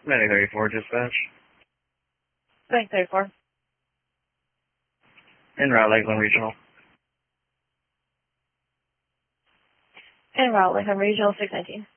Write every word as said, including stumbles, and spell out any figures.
Medic thirty-four, dispatch. Bank thirty-four. En route, Lakeland Regional. En route, Lakeland Regional six nineteen.